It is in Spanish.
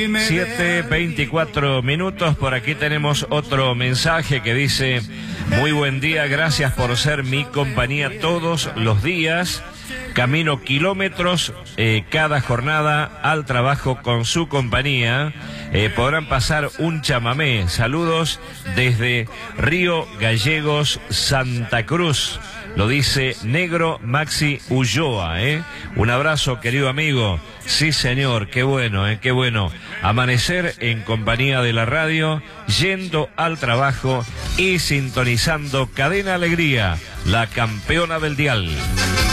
7:24 minutos, por aquí tenemos otro mensaje que dice: muy buen día, gracias por ser mi compañía todos los días. Camino kilómetros cada jornada al trabajo con su compañía. Podrán pasar un chamamé. Saludos desde Río Gallegos, Santa Cruz. Lo dice Negro Maxi Ulloa, Un abrazo, querido amigo. Sí, señor, qué bueno, qué bueno. Amanecer en compañía de la radio, yendo al trabajo y sintonizando Cadena Alegría, la campeona del dial.